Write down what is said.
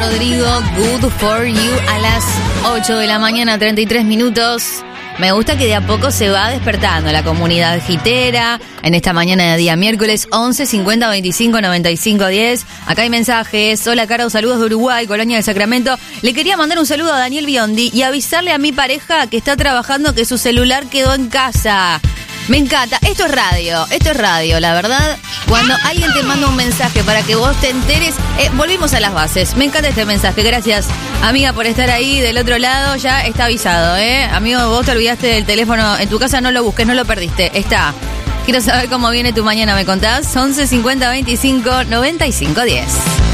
Rodrigo, Good For You, a las 8 de la mañana, 33 minutos. Me gusta que de a poco se va despertando la comunidad gitera en esta mañana de día miércoles 11 50 25 95 10. Acá hay mensajes. Hola, Caro, saludos de Uruguay, Colonia del Sacramento. Le quería mandar un saludo a Daniel Biondi y avisarle a mi pareja que está trabajando que su celular quedó en casa. Me encanta. Esto es radio, la verdad. Cuando alguien te manda un mensaje para que vos te enteres, volvimos a las bases. Me encanta este mensaje. Gracias, amiga, por estar ahí del otro lado. Ya está avisado, Amigo, vos te olvidaste del teléfono en tu casa, no lo busques, no lo perdiste. Está. Quiero saber cómo viene tu mañana, ¿me contás? 11 50 25 95 10.